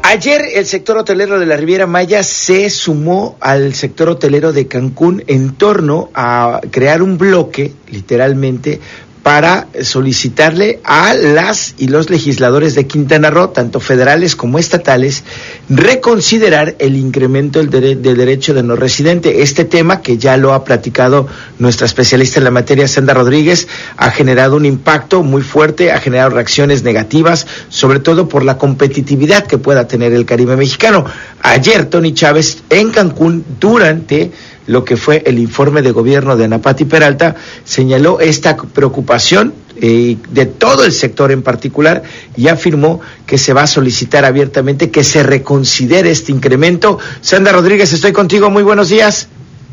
Ayer el sector hotelero de la Riviera Maya se sumó al sector hotelero de Cancún en torno a crear un bloque, literalmente, para solicitarle a las y los legisladores de Quintana Roo, tanto federales como estatales, reconsiderar el incremento del derecho de no residente. Este tema, que ya lo ha platicado nuestra especialista en la materia, Sandra Rodríguez, ha generado un impacto muy fuerte, ha generado reacciones negativas, sobre todo por la competitividad que pueda tener el Caribe mexicano. Ayer, Tony Chávez, en Cancún, durante lo que fue el informe de gobierno de Ana Pati Peralta, señaló esta preocupación de todo el sector en particular y afirmó que se va a solicitar abiertamente que se reconsidere este incremento. Sandra Rodríguez, estoy contigo, muy buenos días.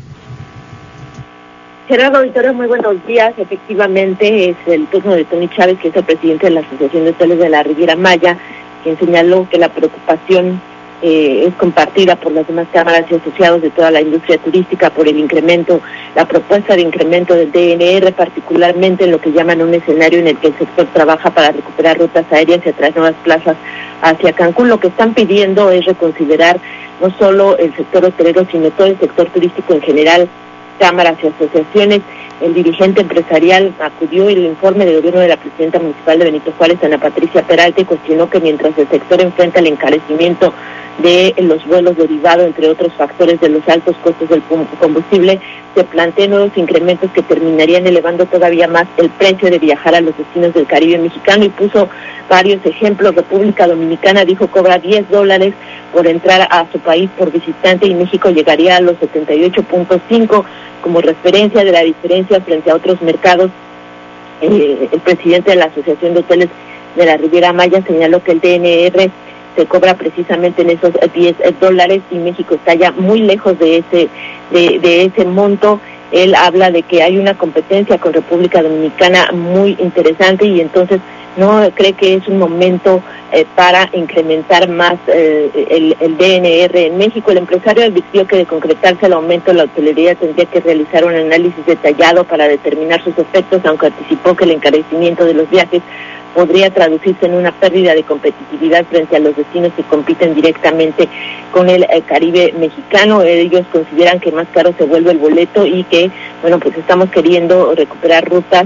Gerardo Victoria, muy buenos días. Efectivamente es el turno de Tony Chávez, que es el presidente de la Asociación de Hoteles de la Riviera Maya, quien señaló que la preocupación es compartida por las demás cámaras y asociados de toda la industria turística por el incremento, la propuesta de incremento del DNR, particularmente en lo que llaman un escenario en el que el sector trabaja para recuperar rutas aéreas y atraer nuevas plazas hacia Cancún. Lo que están pidiendo es reconsiderar no solo el sector hotelero, sino todo el sector turístico en general, cámaras y asociaciones. El dirigente empresarial acudió el informe del gobierno de la presidenta municipal de Benito Juárez, Ana Patricia Peralta, y cuestionó que mientras el sector enfrenta el encarecimiento de los vuelos derivados, entre otros factores, de los altos costos del combustible, se plantean nuevos incrementos que terminarían elevando todavía más el precio de viajar a los destinos del Caribe mexicano, y puso varios ejemplos. República Dominicana, dijo, cobra $10 por entrar a su país por visitante, y México llegaría a los 78.5 como referencia de la diferencia frente a otros mercados. El presidente de la Asociación de Hoteles de la Riviera Maya señaló que el DNR se cobra precisamente en esos $10 y México está ya muy lejos de ese monto. Él habla de que hay una competencia con República Dominicana muy interesante, y entonces no cree que es un momento para incrementar más el DNR en México. El empresario advirtió que de concretarse el aumento, la hotelería tendría que realizar un análisis detallado para determinar sus efectos, aunque anticipó que el encarecimiento de los viajes podría traducirse en una pérdida de competitividad frente a los destinos que compiten directamente con el Caribe mexicano. Ellos consideran que más caro se vuelve el boleto y que, bueno, pues estamos queriendo recuperar rutas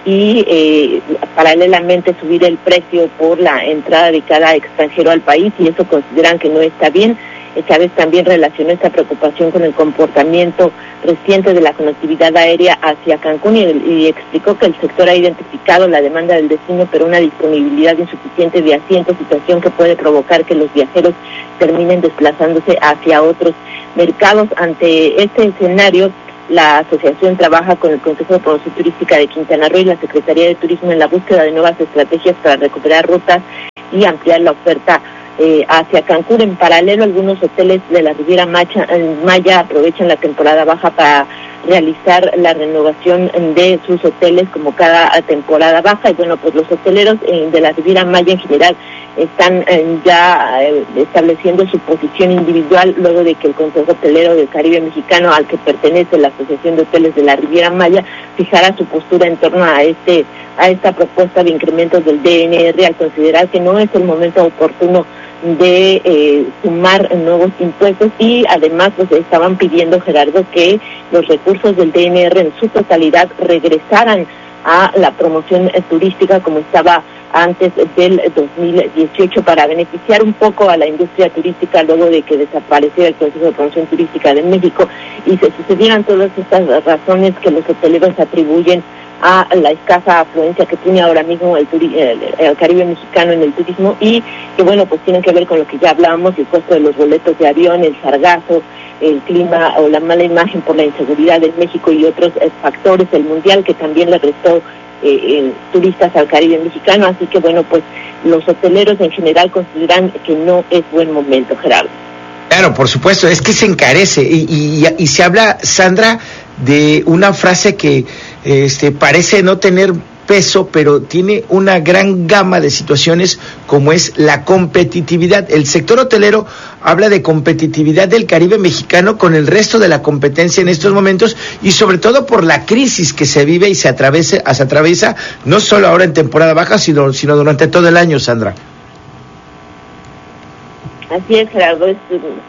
y paralelamente subir el precio por la entrada de cada extranjero al país, y eso consideran que no está bien. Chávez también relacionó esta preocupación con el comportamiento reciente de la conectividad aérea hacia Cancún y explicó que el sector ha identificado la demanda del destino, pero una disponibilidad insuficiente de asientos, situación que puede provocar que los viajeros terminen desplazándose hacia otros mercados. Ante este escenario, la asociación trabaja con el Consejo de Promoción Turística de Quintana Roo y la Secretaría de Turismo en la búsqueda de nuevas estrategias para recuperar rutas y ampliar la oferta hacia Cancún. En paralelo, algunos hoteles de la Riviera Maya aprovechan la temporada baja para realizar la renovación de sus hoteles como cada temporada baja, y bueno, pues los hoteleros de la Riviera Maya en general están ya estableciendo su posición individual luego de que el Consejo Hotelero del Caribe Mexicano, al que pertenece la Asociación de Hoteles de la Riviera Maya, fijara su postura en torno a esta propuesta de incrementos del DNR, al considerar que no es el momento oportuno de sumar nuevos impuestos, y además pues estaban pidiendo, Gerardo, que los recursos del DNR en su totalidad regresaran a la promoción turística como estaba antes del 2018, para beneficiar un poco a la industria turística luego de que desapareciera el Consejo de Promoción Turística de México y se sucedieran todas estas razones que los hoteleros atribuyen a la escasa afluencia que tiene ahora mismo el Caribe mexicano en el turismo, y que bueno, pues tienen que ver con lo que ya hablábamos, el costo de los boletos de avión, el sargazo, el clima o la mala imagen por la inseguridad en México y otros factores, el mundial que también le restó turistas al Caribe mexicano. Así que bueno, pues los hoteleros en general consideran que no es buen momento, Gerardo. Claro, por supuesto, es que se encarece y se habla, Sandra, de una frase que parece no tener peso, pero tiene una gran gama de situaciones como es la competitividad. El sector hotelero habla de competitividad del Caribe mexicano con el resto de la competencia en estos momentos, y sobre todo por la crisis que se vive y se atraviesa no solo ahora en temporada baja, sino durante todo el año, Sandra. Así es, Gerardo, es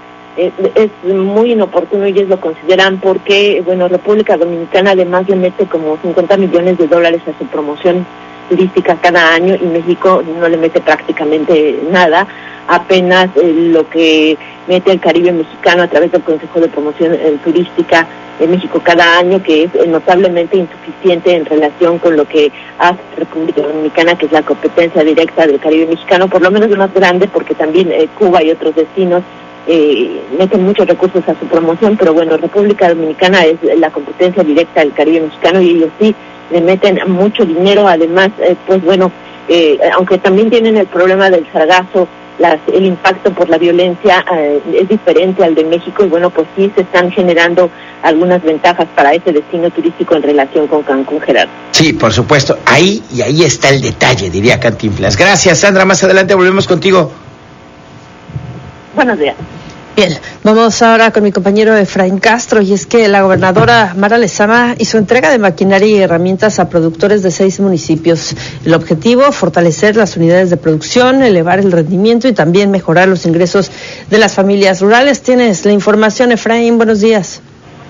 muy inoportuno, ellos lo consideran porque, bueno, República Dominicana además le mete como $50 millones a su promoción turística cada año y México no le mete prácticamente nada, apenas lo que mete el Caribe mexicano a través del Consejo de Promoción Turística de México cada año, que es notablemente insuficiente en relación con lo que hace República Dominicana, que es la competencia directa del Caribe mexicano, por lo menos lo más grande, porque también Cuba y otros destinos meten muchos recursos a su promoción, pero bueno, República Dominicana es la competencia directa del Caribe mexicano y ellos sí le meten mucho dinero. Además, pues bueno, aunque también tienen el problema del sargazo, el impacto por la violencia es diferente al de México y bueno, pues sí se están generando algunas ventajas para ese destino turístico en relación con Cancún, Gerardo. Sí, por supuesto, ahí está el detalle, diría Cantinflas. Gracias, Sandra, más adelante volvemos contigo. Buenos días. Bien, vamos ahora con mi compañero Efraín Castro, y es que la gobernadora Mara Lezama hizo entrega de maquinaria y herramientas a productores de 6 municipios. El objetivo, fortalecer las unidades de producción, elevar el rendimiento y también mejorar los ingresos de las familias rurales. Tienes la información, Efraín, buenos días.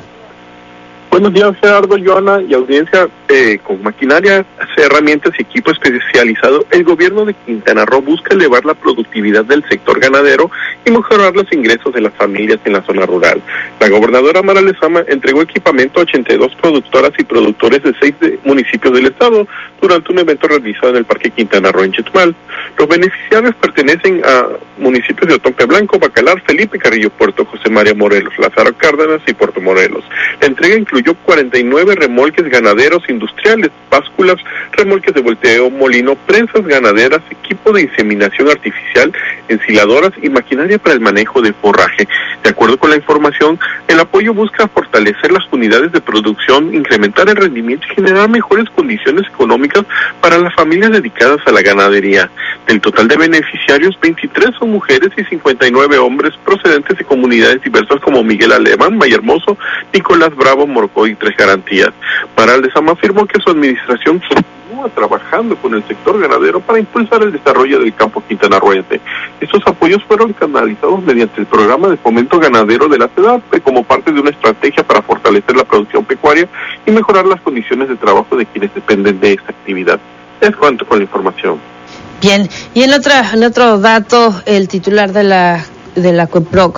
Buenos días, Gerardo, Joana y audiencia. Con maquinaria, herramientas y equipo especializado, el gobierno de Quintana Roo busca elevar la productividad del sector ganadero y mejorar los ingresos de las familias en la zona rural. La gobernadora Mara Lezama entregó equipamiento a 82 productoras y productores de 6 municipios del estado durante un evento realizado en el Parque Quintana Roo en Chetumal. Los beneficiarios pertenecen a municipios de Otompe Blanco, Bacalar, Felipe Carrillo Puerto, José María Morelos, Lázaro Cárdenas y Puerto Morelos. La entrega incluyó 49 remolques ganaderos industriales, básculas, remolques de volteo, molino, prensas ganaderas, equipo de inseminación artificial, ensiladoras y maquinaria para el manejo de forraje. De acuerdo con la información, el apoyo busca fortalecer las unidades de producción, incrementar el rendimiento y generar mejores condiciones económicas para las familias dedicadas a la ganadería. Del total de beneficiarios, 23 son mujeres y 59 hombres procedentes de comunidades diversas como Miguel Alemán, Mayhermoso, Nicolás Bravo, Morcoy y Tres Garantías. Mara Lezama afirmó que su administración continúa trabajando con el sector ganadero para impulsar el desarrollo del campo quintanarroense. Estos apoyos fueron canalizados mediante el programa de fomento ganadero de la SEDATPE como parte de una estrategia para fortalecer la producción pecuaria y mejorar las condiciones de trabajo de quienes dependen de esta actividad. Es cuanto con la información. Bien, y en otro dato, el titular de la COEPROC,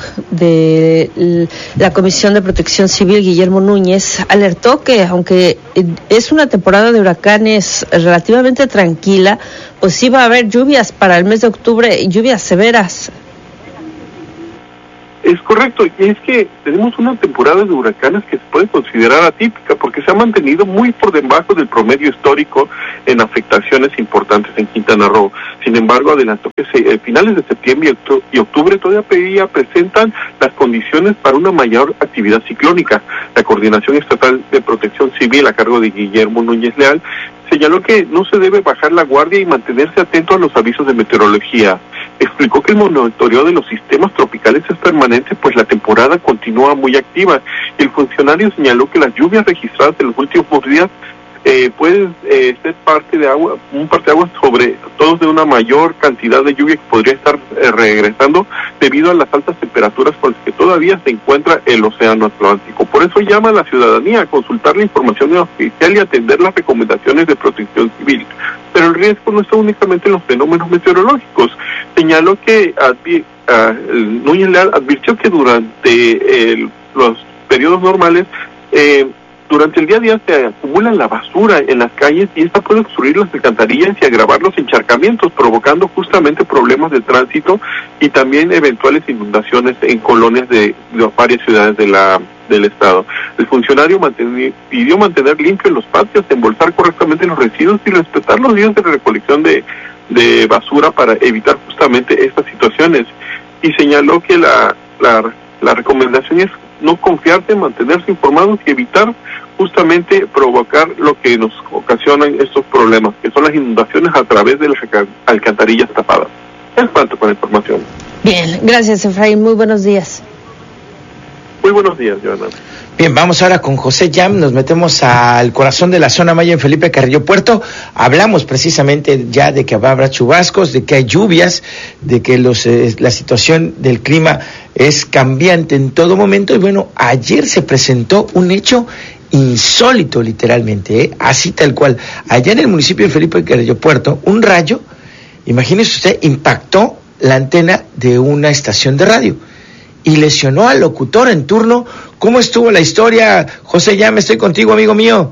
de la Comisión de Protección Civil, Guillermo Núñez, alertó que aunque es una temporada de huracanes relativamente tranquila, pues sí va a haber lluvias para el mes de octubre, lluvias severas. Es correcto, y es que tenemos una temporada de huracanes que se puede considerar atípica porque se ha mantenido muy por debajo del promedio histórico en afectaciones importantes en Quintana Roo. Sin embargo, adelantó que finales de septiembre y octubre todavía presentan las condiciones para una mayor actividad ciclónica. La Coordinación Estatal de Protección Civil, a cargo de Guillermo Núñez Leal, señaló que no se debe bajar la guardia y mantenerse atento a los avisos de meteorología. Explicó que el monitoreo de los sistemas tropicales es permanente, pues la temporada continúa muy activa. El funcionario señaló que las lluvias registradas en los últimos días pueden ser un parteaguas sobre todo de una mayor cantidad de lluvia que podría estar regresando debido a las altas temperaturas con las que todavía se encuentra el océano Atlántico. Por eso llama a la ciudadanía a consultar la información oficial y atender las recomendaciones de protección civil. Pero el riesgo no está únicamente en los fenómenos meteorológicos. Señaló que Núñez Leal advirtió que durante los periodos normales durante el día a día se acumula la basura en las calles y esta puede obstruir las alcantarillas y agravar los encharcamientos, provocando justamente problemas de tránsito y también eventuales inundaciones en colonias de varias ciudades del estado. El funcionario pidió mantener limpios los patios, embolsar correctamente los residuos y respetar los días de recolección de basura para evitar justamente estas situaciones. Y señaló que la recomendación es no confiarse, mantenerse informados y evitar justamente provocar lo que nos ocasionan estos problemas, que son las inundaciones a través de las alcantarillas tapadas. Es cuanto con la información. Bien, gracias, Efraín, muy buenos días. Muy buenos días, Joana. Bien, vamos ahora con José Yam, nos metemos al corazón de la zona Maya en Felipe Carrillo Puerto. Hablamos precisamente ya de que habrá chubascos, de que hay lluvias, de que la situación del clima es cambiante en todo momento. Y bueno, ayer se presentó un hecho insólito literalmente, así tal cual. Allá en el municipio de Felipe Carrillo Puerto, un rayo, imagínese usted, impactó la antena de una estación de radio y lesionó al locutor en turno. ¿Cómo estuvo la historia? José Yam, estoy contigo, amigo mío.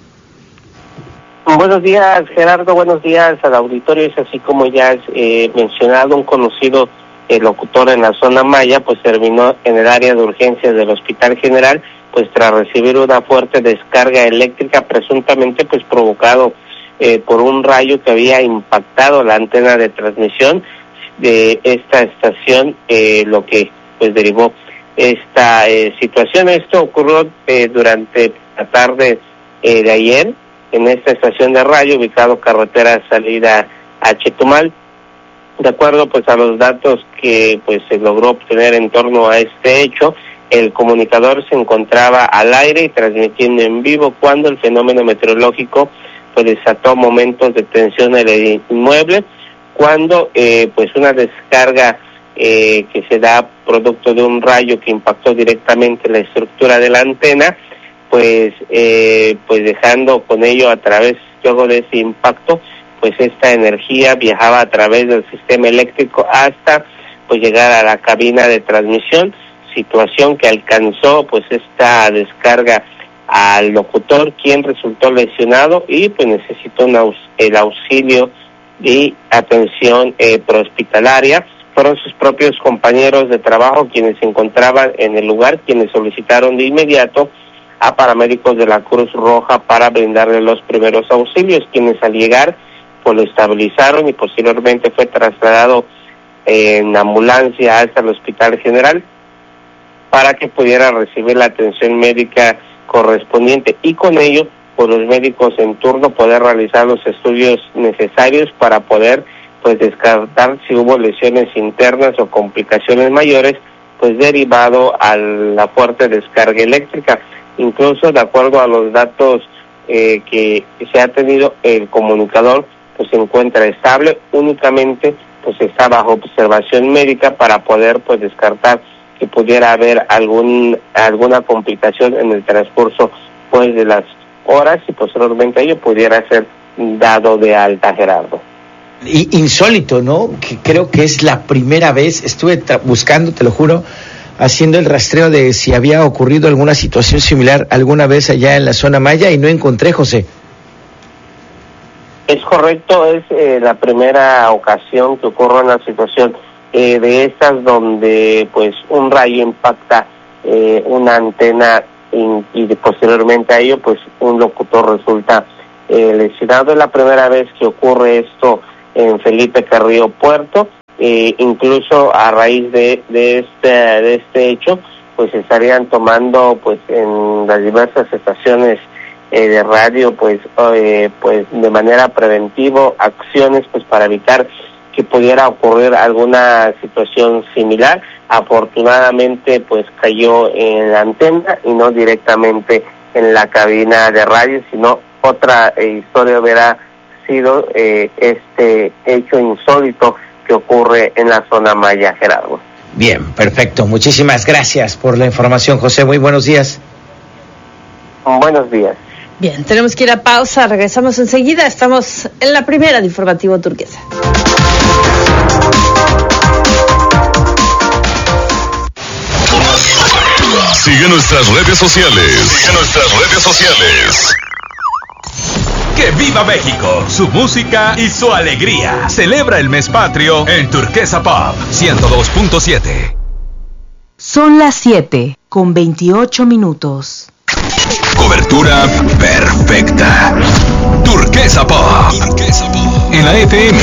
Buenos días, Gerardo, buenos días al auditorio. Es así como ya has mencionado, un conocido locutor en la zona Maya, pues terminó en el área de urgencias del Hospital General, pues tras recibir una fuerte descarga eléctrica, presuntamente pues provocado por un rayo que había impactado la antena de transmisión de esta estación, lo que pues derivó esta situación. Esto ocurrió durante la tarde de ayer en esta estación de radio, ubicado carretera salida a Chetumal. De acuerdo pues a los datos que pues se logró obtener en torno a este hecho, el comunicador se encontraba al aire y transmitiendo en vivo cuando el fenómeno meteorológico pues desató momentos de tensión en el inmueble, cuando pues una descarga que se da producto de un rayo que impactó directamente la estructura de la antena, pues dejando con ello luego de ese impacto, pues esta energía viajaba a través del sistema eléctrico hasta pues llegar a la cabina de transmisión, situación que alcanzó pues esta descarga al locutor, quien resultó lesionado y pues necesitó el auxilio y atención prehospitalaria. Fueron sus propios compañeros de trabajo quienes se encontraban en el lugar, quienes solicitaron de inmediato a paramédicos de la Cruz Roja para brindarle los primeros auxilios, quienes al llegar pues lo estabilizaron y posteriormente fue trasladado en ambulancia hasta el Hospital General para que pudiera recibir la atención médica correspondiente y con ello pues los médicos en turno poder realizar los estudios necesarios para poder pues descartar si hubo lesiones internas o complicaciones mayores pues derivado a la fuerte descarga eléctrica. Incluso de acuerdo a los datos que se ha tenido, el comunicador pues se encuentra estable, únicamente pues está bajo observación médica para poder pues descartar que pudiera haber alguna complicación en el transcurso pues de las horas y posteriormente ello pudiera ser dado de alta, Gerardo. Y insólito, ¿no? Que creo que es la primera vez, estuve buscando, te lo juro, haciendo el rastreo de si había ocurrido alguna situación similar alguna vez allá en la zona Maya y no encontré, José. Es correcto, es la primera ocasión que ocurre una situación de estas donde pues un rayo impacta una antena y posteriormente a ello pues un locutor resulta lesionado. Es la primera vez que ocurre esto en Felipe Carrillo Puerto. Incluso a raíz de este hecho pues se estarían tomando pues en las diversas estaciones de radio pues de manera preventiva acciones pues para evitar que pudiera ocurrir alguna situación similar. Afortunadamente pues cayó en la antena y no directamente en la cabina de radio, sino otra historia hubiera sido este hecho insólito que ocurre en la zona Maya, Gerardo. Bien, perfecto. Muchísimas gracias por la información, José. Muy buenos días. Buenos días. Bien, tenemos que ir a pausa. Regresamos enseguida. Estamos en la primera de Informativo Turquesa. Sigue nuestras redes sociales. ¡Que viva México! Su música y su alegría. Celebra el mes patrio en Turquesa Pop 102.7. Son las 7:28. Cobertura perfecta. Turquesa Pop. En la FM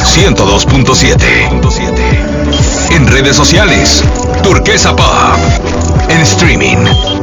102.7. En redes sociales, Turquesa Pop. En streaming,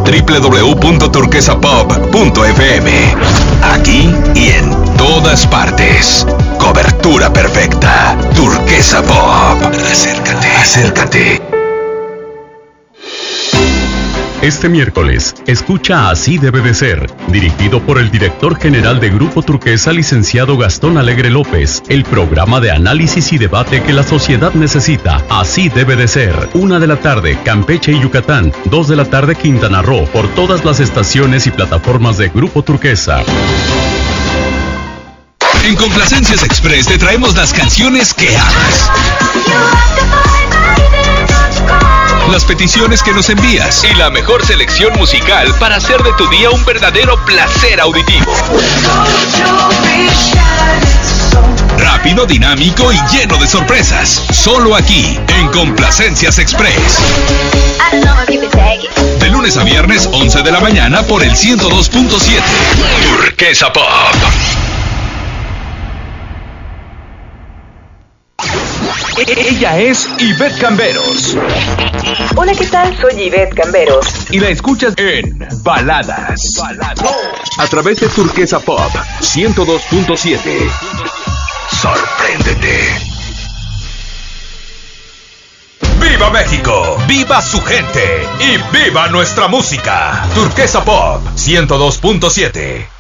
www.turquesapop.fm. Aquí y en todas partes. Cobertura perfecta. Turquesa Pop. Acércate. Este miércoles, escucha Así debe de ser, dirigido por el director general de Grupo Turquesa, licenciado Gastón Alegre López, el programa de análisis y debate que la sociedad necesita. Así debe de ser. 1 de la tarde, Campeche y Yucatán. 2 de la tarde, Quintana Roo, por todas las estaciones y plataformas de Grupo Turquesa. En Complacencias Express te traemos las canciones que amas, las peticiones que nos envías y la mejor selección musical para hacer de tu día un verdadero placer auditivo. Rápido, dinámico y lleno de sorpresas. Solo aquí, en Complacencias Express. De lunes a viernes, 11 de la mañana por el 102.7. Turquesa Pop. Ella es Ivette Camberos. Hola, ¿qué tal? Soy Ivette Camberos. Y la escuchas en Baladas. A través de Turquesa Pop 102.7. Sorpréndete. ¡Viva México! ¡Viva su gente! ¡Y viva nuestra música! Turquesa Pop 102.7.